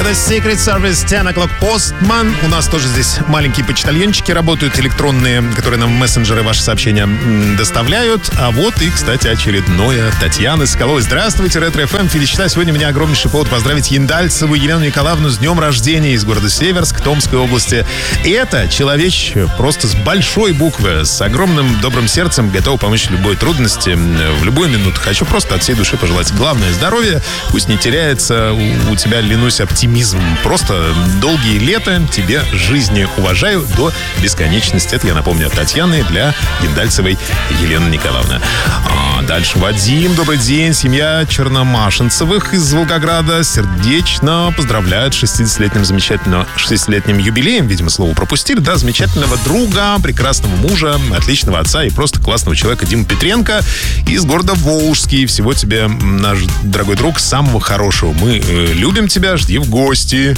The Secret Service, 10 O'Clock Postman. У нас тоже здесь маленькие почтальончики работают, электронные, которые нам в мессенджеры ваши сообщения доставляют. А вот и, кстати, очередное. Татьяна Соколова. Здравствуйте, Ретро-ФМ. Феличита. Сегодня у меня огромнейший повод поздравить Яндальцеву Елену Николаевну с днем рождения из города Северск, Томской области. И это человечище просто с большой буквы, с огромным добрым сердцем, готова помочь в любой трудности, в любую минуту. Хочу просто от всей души пожелать главное здоровье. Пусть не теряется у тебя, ленусь, оптимизм. Просто долгие лета тебе жизни. Уважаю до бесконечности. Это, я напомню, от Татьяны для Яндальцевой Елены Николаевны. Дальше Вадим. Добрый день. Семья Черномашинцевых из Волгограда сердечно поздравляют 60-летним юбилеем. Видимо, слово пропустили. Да, замечательного друга, прекрасного мужа, отличного отца и просто классного человека Диму Петренко из города Волжский. Всего тебе, наш дорогой друг, самого хорошего. Мы любим тебя, жди в гости.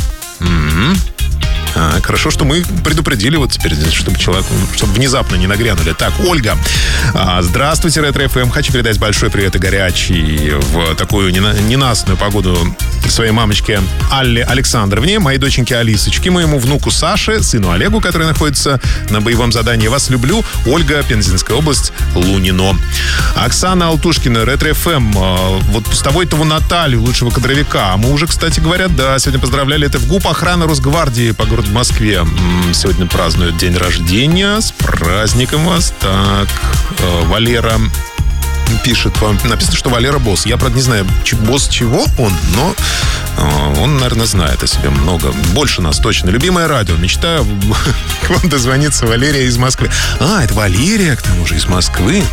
Хорошо, что мы предупредили вот теперь, чтобы внезапно не нагрянули. Так, Ольга. Здравствуйте, Ретро-ФМ. Хочу передать большой привет и горячий в такую ненастную погоду своей мамочке Алле Александровне, моей доченьке Алисочке, моему внуку Саше, сыну Олегу, который находится на боевом задании. Вас люблю. Ольга, Пензенская область, Лунино. Оксана Алтушкина, Ретро-ФМ. Вот Пустовойтову Наталью, лучшего кадровика. Мы уже, кстати говоря, да, сегодня поздравляли. Это в ГУП охраны Росгвардии по городу Москве. Сегодня празднуют день рождения. С праздником вас. Так, Валера пишет вам. Написано, что Валера босс. Я, правда, не знаю, босс чего он, но он, наверное, знает о себе много. Больше нас точно. Любимое радио. Мечтаю к вам дозвониться. Валерия из Москвы. Это Валерия, к тому же, из Москвы.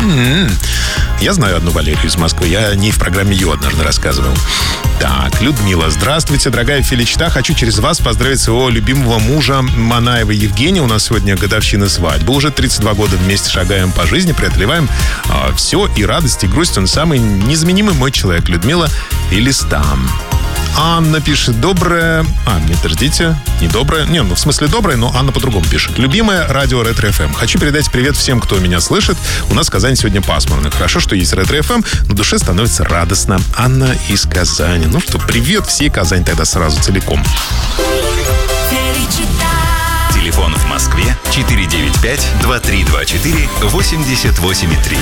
Я знаю одну Валерию из Москвы. Я о ней в программе «Ю» однажды рассказывал. Так, Людмила. Здравствуйте, дорогая Феличита. Хочу через вас поздравить своего любимого мужа Манаева Евгения. У нас сегодня годовщина свадьбы. Уже 32 года вместе шагаем по жизни, преодолеваем все, и радость, и грусть. Он самый незаменимый мой человек. Людмила Элистам. Анна пишет, доброе... Нет, подождите, не доброе. Не, в смысле доброе, но Анна по-другому пишет. Любимое радио Ретро-ФМ. Хочу передать привет всем, кто меня слышит. У нас в Казани сегодня пасмурно. Хорошо, что есть Ретро-ФМ. На душе становится радостно. Анна из Казани. Ну что, привет всей Казани тогда сразу целиком. Телефон в Москве 495-2324-88,3.